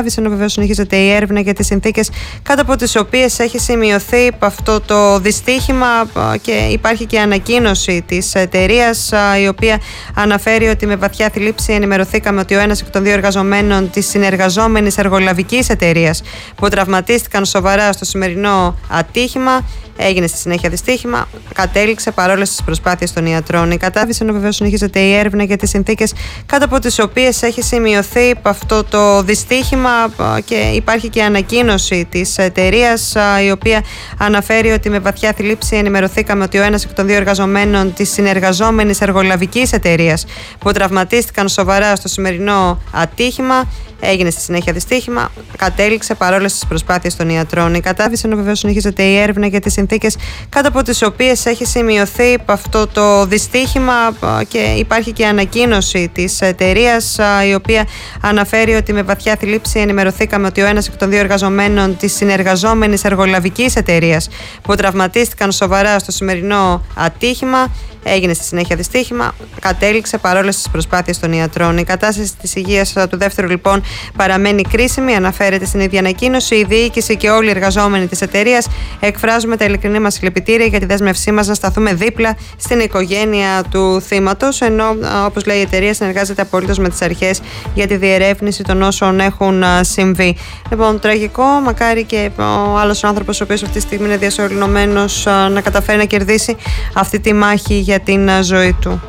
Ενώ βεβαίως συνεχίζεται η έρευνα για τις συνθήκες κάτω από τις οποίες έχει σημειωθεί αυτό το δυστύχημα και υπάρχει και ανακοίνωση της εταιρείας, η οποία αναφέρει ότι με βαθιά θλίψη ενημερωθήκαμε ότι ο ένας εκ των δύο εργαζομένων της συνεργαζόμενης εργολαβικής εταιρείας που τραυματίστηκαν σοβαρά στο σημερινό ατύχημα, έγινε στη συνέχεια δυστύχημα, κατέληξε παρόλες τις προσπάθειες των ιατρών. Η κατάδυση, ενώ βεβαίως συνεχίζεται η έρευνα για τις συνθήκες κάτω από τις οποίες έχει σημειωθεί αυτό το δυστύχημα και υπάρχει και ανακοίνωση της εταιρείας, η οποία αναφέρει ότι με βαθιά θλίψη ενημερωθήκαμε ότι ο ένας εκ των δύο εργαζομένων της συνεργαζόμενης εργολαβικής εταιρείας που τραυματίστηκαν σοβαρά στο σημερινό ατύχημα, έγινε στη συνέχεια δυστύχημα, κατέληξε παρόλες τις προσπάθειες των ιατρών. Η κατάδυση, ενώ βεβαίως συνεχίζεται η έρευνα για τις συνθήκες κάτω από τις οποίες έχει σημειωθεί αυτό το δυστύχημα και υπάρχει και ανακοίνωση της εταιρείας, η οποία αναφέρει ότι με βαθιά θλίψη ενημερωθήκαμε ότι ο ένας εκ των δύο εργαζομένων της συνεργαζόμενης εργολαβικής εταιρείας που τραυματίστηκαν σοβαρά στο σημερινό ατύχημα, έγινε στη συνέχεια δυστύχημα, κατέληξε παρόλες τις προσπάθειες των ιατρών. Η κατάσταση της υγείας του δεύτερου λοιπόν παραμένει κρίσιμη, αναφέρεται στην ίδια ανακοίνωση. Η διοίκηση και όλοι οι εργαζόμενοι της εταιρείας εκφράζουμε τα ειλικρινή μας συλληπιτήρια για τη δέσμευσή μας να σταθούμε δίπλα στην οικογένεια του θύματος, ενώ όπως λέει η εταιρεία συνεργάζεται απολύτως με τις αρχές για τη διερεύνηση των όσων έχουν συμβεί. Λοιπόν, τραγικό, μακάρι και ο άλλος άνθρωπος ο οποίος αυτή τη στιγμή είναι διασωληνωμένος να καταφέρει να κερδίσει αυτή τη μάχη για την ζωή του.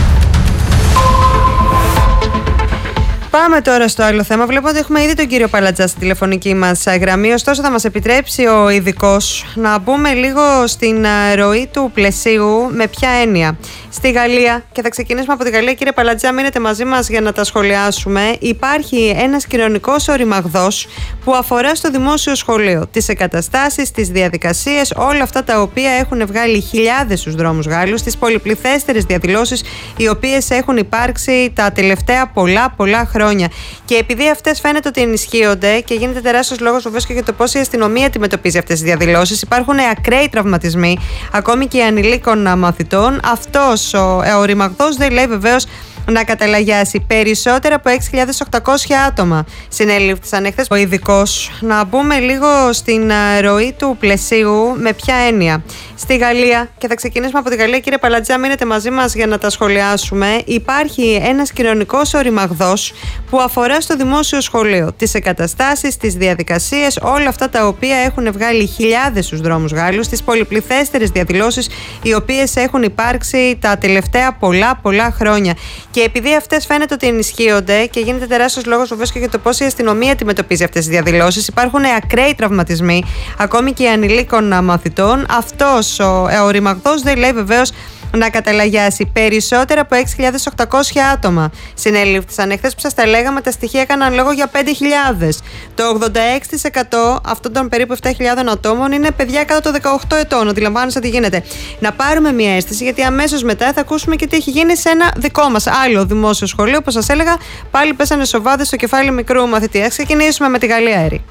Πάμε τώρα στο άλλο θέμα. Βλέπω ότι έχουμε ήδη τον κύριο Παλατζά στη τηλεφωνική μας γραμμή. Ωστόσο, θα μας επιτρέψει ο ειδικός να μπούμε λίγο στην ροή του πλαισίου. Με ποια έννοια? Στη Γαλλία, και θα ξεκινήσουμε από τη Γαλλία, κύριε Παλατζά, μείνετε μαζί μας για να τα σχολιάσουμε. Υπάρχει ένας κοινωνικός οριμαγδός που αφορά στο δημόσιο σχολείο, τις εγκαταστάσεις, τις διαδικασίες, όλα αυτά τα οποία έχουν βγάλει χιλιάδες στους δρόμους Γάλλους, τις πολυπληθέστερες διαδηλώσεις οι οποίες έχουν υπάρξει τα τελευταία πολλά χρόνια. Και επειδή αυτές φαίνεται ότι ενισχύονται και γίνεται τεράστιος λόγος βεβαίως και για το πώς η αστυνομία αντιμετωπίζει αυτές τις διαδηλώσεις, υπάρχουν ακραίοι τραυματισμοί, ακόμη και ανηλίκων μαθητών. Αυτός ο οριμαγδός δεν λέει βεβαίως να καταλαγιάσει. Περισσότερα από 6.800 άτομα συνελήφθησαν εχθές. Ο ειδικός να μπούμε λίγο στην ροή του πλαισίου. Με ποια έννοια? Στη Γαλλία, και θα ξεκινήσουμε από τη Γαλλία, κύριε Παλατζά, μείνετε μαζί μας για να τα σχολιάσουμε. Υπάρχει ένας κοινωνικός οριμαγδός που αφορά στο δημόσιο σχολείο, τις εγκαταστάσεις, τις διαδικασίες, όλα αυτά τα οποία έχουν βγάλει χιλιάδες στους δρόμους Γάλλους, τις πολυπληθέστερες διαδηλώσεις οι οποίες έχουν υπάρξει τα τελευταία πολλά χρόνια. Και επειδή αυτές φαίνεται ότι ενισχύονται και γίνεται τεράστιος λόγος βεβαίως και για το πώς η αστυνομία αντιμετωπίζει αυτές τις διαδηλώσεις, υπάρχουν ακραίοι τραυματισμοί, ακόμη και ανηλίκων μαθητών. Αυτός ο οριμαγδός δεν λέει βεβαίως να καταλαγιάσει. Περισσότερα από 6.800 άτομα συνελήφθησαν. Εχθές που σας τα λέγαμε, τα στοιχεία έκαναν λόγο για 5.000. Το 86% αυτών των περίπου 7.000 ατόμων είναι παιδιά κάτω των 18 ετών. Αντιλαμβάνεστε τι γίνεται. Να πάρουμε μια αίσθηση, γιατί αμέσως μετά θα ακούσουμε και τι έχει γίνει σε ένα δικό μας άλλο δημόσιο σχολείο. Όπως σας έλεγα, πάλι πέσανε σοβάδες στο κεφάλι μικρού μαθητή. Ας ξεκινήσουμε με τη Γαλλία, Έρη.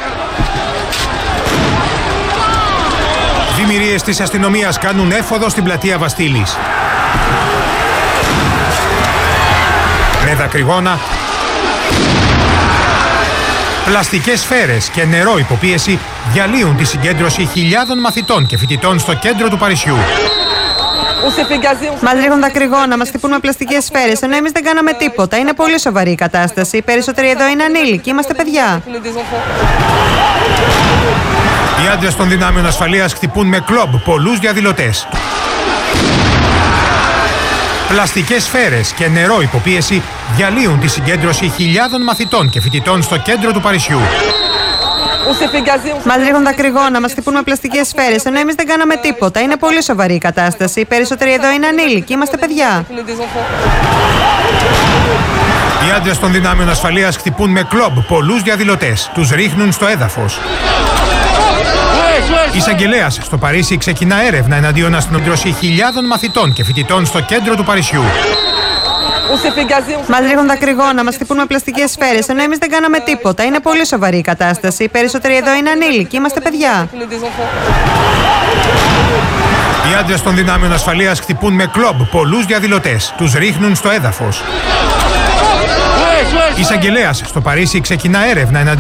Δημιουργίες της αστυνομίας κάνουν έφοδο στην πλατεία Βαστίλης. Με δακρυγόνα, πλαστικές σφαίρες και νερό υποπίεση διαλύουν τη συγκέντρωση χιλιάδων μαθητών και φοιτητών στο κέντρο του Παρισιού. Μας ρίχνουν δακρυγόνα, μας χτυπούν με πλαστικές σφαίρες, ενώ εμείς δεν κάναμε τίποτα. Είναι πολύ σοβαρή η κατάσταση. Οι περισσότεροι εδώ είναι ανήλικοι, είμαστε παιδιά. Οι άντρες των δυνάμεων ασφαλείας χτυπούν με κλόμπ πολλούς διαδηλωτές. Πλαστικές σφαίρες και νερό υποπίεση διαλύουν τη συγκέντρωση χιλιάδων μαθητών και φοιτητών στο κέντρο του Παρισιού. Μας ρίχνουν δακρυγόνα, μας χτυπούν με πλαστικές σφαίρες, ενώ εμείς δεν κάναμε τίποτα. Είναι πολύ σοβαρή η κατάσταση. Οι περισσότεροι εδώ είναι ανήλικοι, είμαστε παιδιά. Οι άντρες των δυνάμεων ασφαλείας χτυπούν με κλόμπ πολλούς διαδηλωτές. Τους ρίχνουν στο έδαφος. Η εισαγγελέας στο Παρίσι ξεκινά έρευνα εναντίον αστυνομικών χιλιάδων μαθητών και φοιτητών στο κέντρο του Παρισιού. Μας ρίχνουν δακρυγόνα, μας χτυπούν με πλαστικές σφαίρες, ενώ εμείς δεν κάναμε τίποτα. Είναι πολύ σοβαρή η κατάσταση. Οι περισσότεροι εδώ είναι ανήλικοι, είμαστε παιδιά. Οι άντρες των δυνάμεων ασφαλείας χτυπούν με κλόμπ πολλούς διαδηλωτές. Τους ρίχνουν στο έδαφος. Εισαγγελέας στο Παρίσι ξεκινά έρευνα